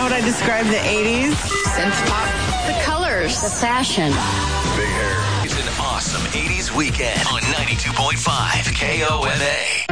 would I describe the 80s? Synth pop. The colors. The fashion. Big hair. It's an awesome 80s weekend on 92.5 KOMA.